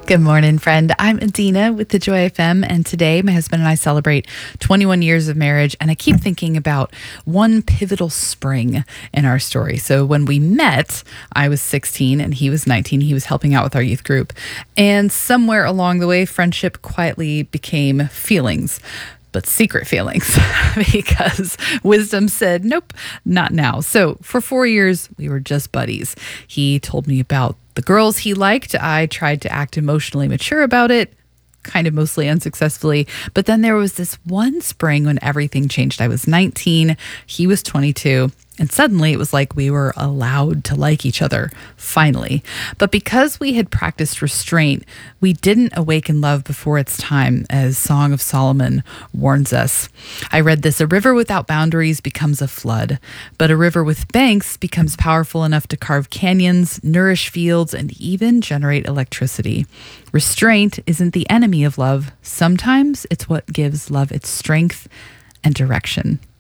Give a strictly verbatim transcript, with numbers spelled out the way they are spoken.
Good morning, friend. I'm Adina with the Joy F M, and today my husband and I celebrate twenty-one years of marriage, and I keep thinking about one pivotal spring in our story. So when we met, I was sixteen and he was nineteen. He was helping out with our youth group, and somewhere along the way, friendship quietly became feelings. But secret feelings, because wisdom said, nope, not now. So for four years, we were just buddies. He told me about the girls he liked. I tried to act emotionally mature about it, kind of mostly unsuccessfully. But then there was this one spring when everything changed. I was nineteen, he was twenty-two. And suddenly it was like we were allowed to like each other, finally. But because we had practiced restraint, we didn't awaken love before its time, as Song of Solomon warns us. I read this: a river without boundaries becomes a flood, but a river with banks becomes powerful enough to carve canyons, nourish fields, and even generate electricity. Restraint isn't the enemy of love. Sometimes it's what gives love its strength and direction.